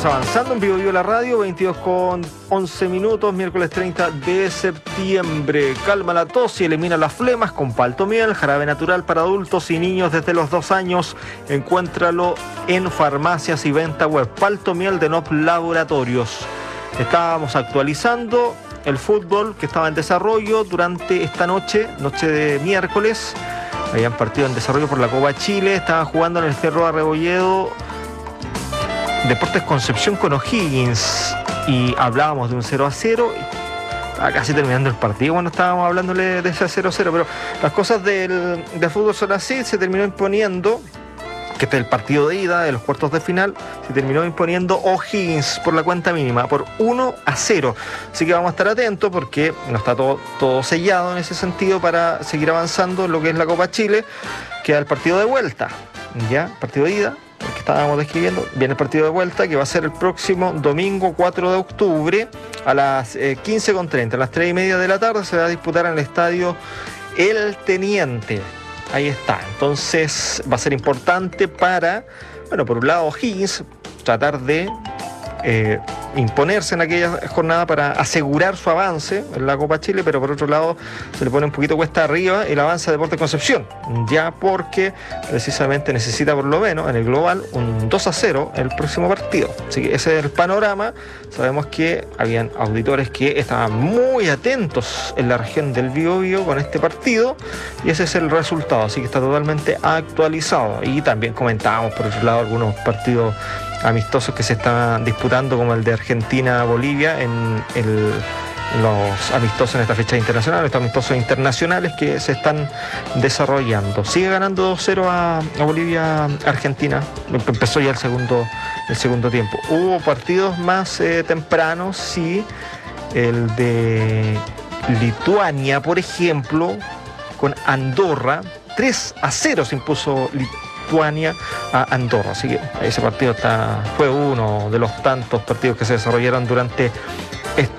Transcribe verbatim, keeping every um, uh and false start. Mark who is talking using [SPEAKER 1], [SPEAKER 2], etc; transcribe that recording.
[SPEAKER 1] Seguimos avanzando en Vivo Vivo la Radio, veintidós con once minutos, miércoles treinta de septiembre. Calma la tos y elimina las flemas con Paltomiel, jarabe natural para adultos y niños desde los dos años. Encuéntralo en farmacias y venta web. Paltomiel de Nop Laboratorios. Estábamos actualizando el fútbol que estaba en desarrollo durante esta noche, noche de miércoles. Habían partido en desarrollo por la Copa Chile, estaban jugando en el Cerro de Rebolledo Deportes Concepción con O'Higgins y hablábamos de un cero a cero. Estaba casi terminando el partido cuando estábamos hablándole de ese cero a cero, pero las cosas del, del fútbol son así. Se terminó imponiendo, que este es el partido de ida de los cuartos de final, se terminó imponiendo O'Higgins por la cuenta mínima, por uno a cero. Así que vamos a estar atentos porque no está todo, todo sellado en ese sentido para seguir avanzando en lo que es la Copa Chile. Queda el partido de vuelta, ya, partido de ida, que estábamos describiendo. Viene el partido de vuelta, que va a ser el próximo domingo cuatro de octubre a las eh, quince con treinta, a las tres y media de la tarde. Se va a disputar en el estadio El Teniente. Ahí está. Entonces va a ser importante para, bueno, por un lado O'Higgins tratar de eh, imponerse en aquella jornada para asegurar su avance en la Copa Chile, pero por otro lado se le pone un poquito cuesta arriba el avance a Deportes Concepción, ya porque precisamente necesita por lo menos en el global un dos a cero el próximo partido. Así que ese es el panorama. Sabemos que habían auditores que estaban muy atentos en la región del Biobío con este partido y ese es el resultado, así que está totalmente actualizado. Y también comentábamos por otro lado algunos partidos amistosos que se están disputando, como el de Argentina-Bolivia en el, los amistosos en esta fecha internacional, estos amistosos internacionales que se están desarrollando. Sigue ganando dos cero a, a Bolivia-Argentina. Empezó ya el segundo, el segundo tiempo. Hubo partidos más eh, tempranos, sí. El de Lituania, por ejemplo, con Andorra, tres a cero se impuso Lituania a Andorra, así que ese partido está, fue uno de los tantos partidos que se desarrollaron durante